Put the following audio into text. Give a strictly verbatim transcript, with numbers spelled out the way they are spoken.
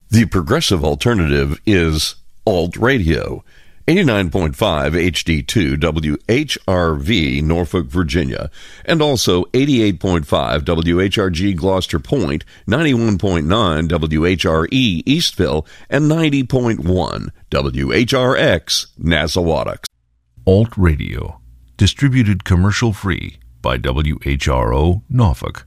The progressive alternative is Alt Radio. eighty-nine point five H D two W H R V Norfolk, Virginia, and also eighty-eight point five W H R G Gloucester Point, ninety-one point nine W H R E Eastville, and ninety point one W H R X Nassawadox. Alt Radio, distributed commercial-free by W H R O Norfolk.